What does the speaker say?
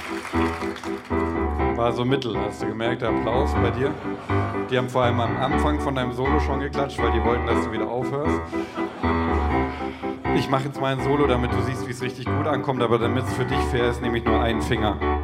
War so mittel, hast du gemerkt, der Applaus bei dir. Die haben vor allem am Anfang von deinem Solo schon geklatscht, weil die wollten, dass du wieder aufhörst. Ich mache jetzt mal ein Solo, damit du siehst, wie es richtig gut ankommt, aber damit es für dich fair ist, nehme ich nur einen Finger.